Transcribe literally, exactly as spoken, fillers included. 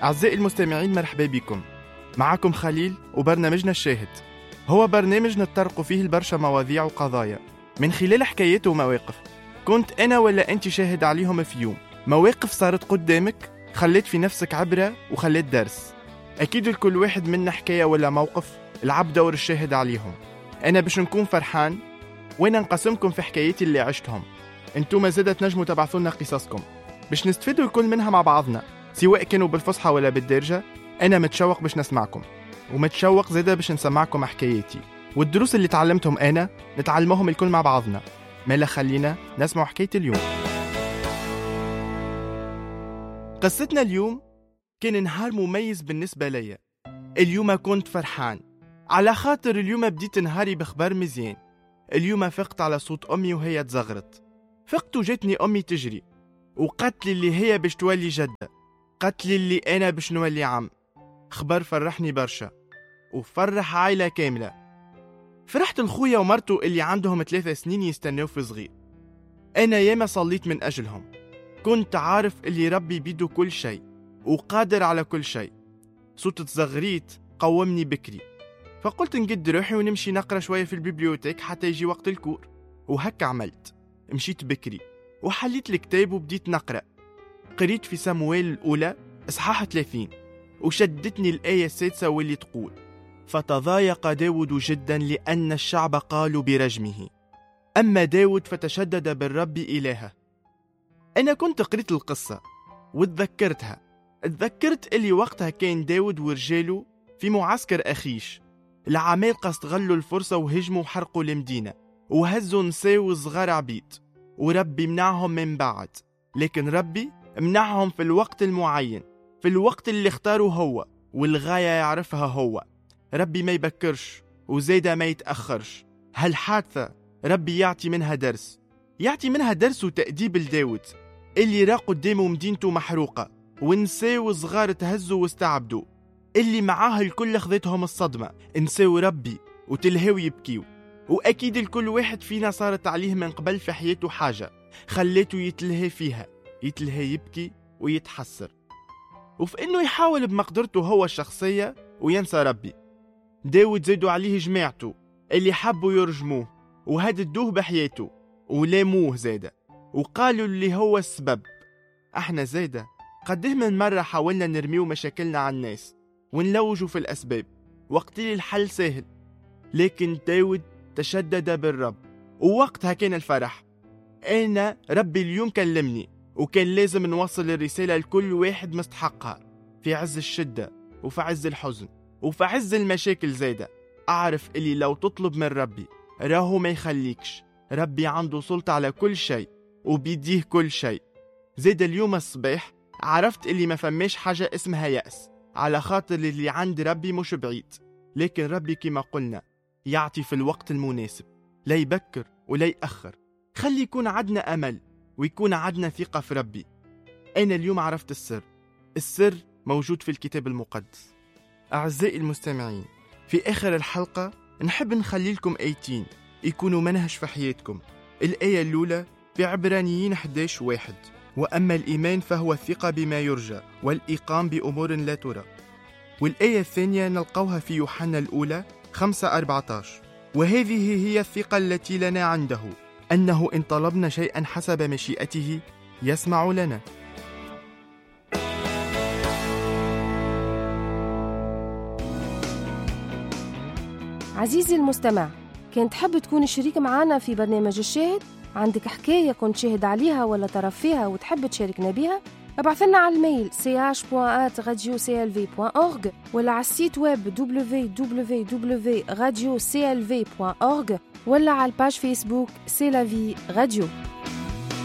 أعزائي المستمعين، مرحبا بكم. معكم خليل وبرنامجنا الشاهد. هو برنامج نتطرق فيه البرشا مواضيع وقضايا من خلال حكايات ومواقف كنت أنا ولا أنت شاهد عليهم في يوم. مواقف صارت قدامك خلت في نفسك عبرة وخلت درس. أكيد لكل واحد منا حكاية ولا موقف لعب دور الشاهد عليهم. أنا باش نكون فرحان وأنا نقسمكم في حكاياتي اللي عشتهم. أنتم زادة تنجموا تبعثوا لنا قصصكم باش نستفيدوا الكل منها مع بعضنا، سواء كانوا بالفصحى ولا بالدارجة. أنا متشوق باش نسمعكم، ومتشوق زادة باش نسمعكم حكاياتي والدروس اللي تعلمتهم أنا نتعلمهم الكل مع بعضنا. مالا خلينا نسمع حكاية اليوم. قصتنا اليوم كان نهار مميز بالنسبة لي. اليوم كنت فرحان على خاطر اليوم بديت نهاري بخبر مزيان. اليوم فقت على صوت أمي وهي تزغرت. فقت وجاتني أمي تجري وقالت لي اللي هي باش تولي جدة، قالت لي اللي أنا باش نولي عم. خبر فرحني برشا وفرح عائلة كاملة. فرحت الخويا ومرته اللي عندهم ثلاثة سنين يستنوا في صغير. أنا ياما صليت من أجلهم. كنت عارف اللي ربي بيده كل شيء وقادر على كل شيء. صوت تزغريت قومني بكري، فقلت نقد روحي ونمشي نقرأ شوية في البيبليوتيك حتى يجي وقت الكور. وهكا عملت، مشيت بكري وحليت الكتاب وبديت نقرأ. قريت في سمويل الأولى إصحاح ثلاثين وشدتني الآية السادسة واللي تقول: فتضايق داود جدا لأن الشعب قالوا برجمه، أما داود فتشدد بالرب إلهه. أنا كنت قريت القصة وتذكرتها. تذكرت اللي وقتها كان داود ورجاله في معسكر أخيش. العمالقة استغلوا الفرصة وهجموا وحرقوا المدينة وهزوا نساء وصغار عبيد، وربي منعهم من بعد. لكن ربي منعهم في الوقت المعين، في الوقت اللي اختاره هو والغاية يعرفها هو. ربي ما يبكرش وزيدا ما يتأخرش. هالحادثة ربي يعطي منها درس، يعطي منها درس وتأديب لداود اللي راق قدامه مدينته محروقة ونساء وصغار تهزوا واستعبدوا، اللي معاه الكل خذتهم الصدمة، نساو ربي وتلهوا يبكيو. وأكيد الكل واحد فينا صارت عليه من قبل في حياته حاجة خليته يتلهي فيها، يتلهي يبكي ويتحسر، وفي إنه يحاول بمقدرته هو الشخصية وينسى ربي. داود زادوا عليه جماعته اللي حبوا يرجموه وهددوه بحياته ولاموه زادة وقالوا اللي هو السبب. احنا زادة قده من مرة حاولنا نرميو مشاكلنا على الناس ونلوجوا في الأسباب وقت لي الحل سهل، لكن داود تشدد بالرب ووقتها كان الفرح. أنا ربي اليوم كلمني وكان لازم نوصل الرسالة لكل واحد مستحقها في عز الشدة وفي عز الحزن وفي عز المشاكل زادة. أعرف اللي لو تطلب من ربي راهو ما يخليكش. ربي عنده سلطة على كل شيء وبيديه كل شيء. زاد اليوم الصباح عرفت اللي ما فماش حاجة اسمها يأس، على خاطر اللي عند ربي مش بعيد. لكن ربي كما قلنا يعطي في الوقت المناسب، لا يبكر ولا يأخر. خلي يكون عدنا أمل ويكون عدنا ثقة في ربي. أنا اليوم عرفت السر. السر موجود في الكتاب المقدس. أعزائي المستمعين، في آخر الحلقة نحب نخلي لكم آيتين يكونوا منهج في حياتكم. الآية الأولى في عبرانيين أحد عشر واحد: وأما الإيمان فهو الثقة بما يرجى والإيقام بأمور لا ترى. والآية الثانية نلقوها في يوحنا الأولى خمسة أربعة عشر: وهذه هي الثقة التي لنا عنده، أنه إن طلبنا شيئا حسب مشيئته يسمع لنا. عزيزي المستمع، كنت تحب تكون شريك معنا في برنامج الشاهد؟ عندك حكاية كنت شاهد عليها ولا طرف فيها وتحب تشاركنا بها؟ ابعث لنا على الميل سي اش بوان ات راديو سي ال في بوان اورغ ولا على السيت ويب دبليو دبليو دبليو راديو سي ال في بوان اورغ ولا على الباج فيسبوك سي لا في راديو.